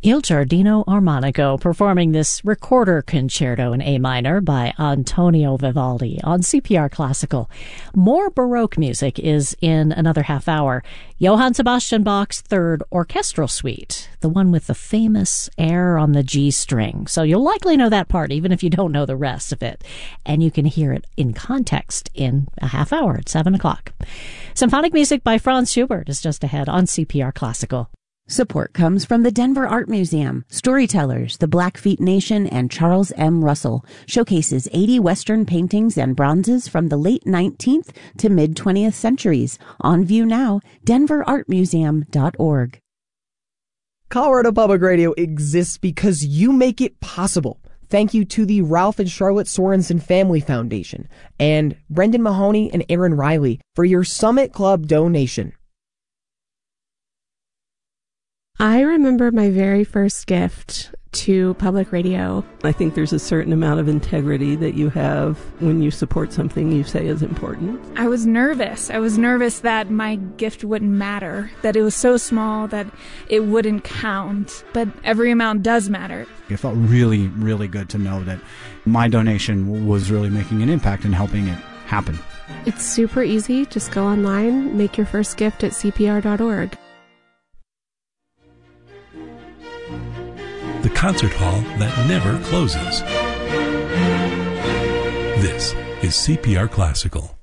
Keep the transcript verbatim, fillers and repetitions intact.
Il Giardino Armonico performing this recorder concerto in A minor by Antonio Vivaldi on C P R Classical. More Baroque music is in another half hour. Johann Sebastian Bach's Third Orchestral Suite, the one with the famous air on the G string. So you'll likely know that part, even if you don't know the rest of it. And you can hear it in context in a half hour at seven o'clock. Symphonic music by Franz Schubert is just ahead on C P R Classical. Support comes from the Denver Art Museum. Storytellers, the Blackfeet Nation, and Charles M. Russell showcases eighty Western paintings and bronzes from the late nineteenth to mid-twentieth centuries. On view now, denver art museum dot org. Colorado Public Radio exists because you make it possible. Thank you to the Ralph and Charlotte Sorensen Family Foundation and Brendan Mahoney and Aaron Riley for your Summit Club donation. I remember my very first gift to public radio. I think there's a certain amount of integrity that you have when you support something you say is important. I was nervous. I was nervous that my gift wouldn't matter, that it was so small that it wouldn't count. But every amount does matter. It felt really, really good to know that my donation was really making an impact and helping it happen. It's super easy. Just go online, make your first gift at C P R dot org. The concert hall that never closes. This is C P R Classical.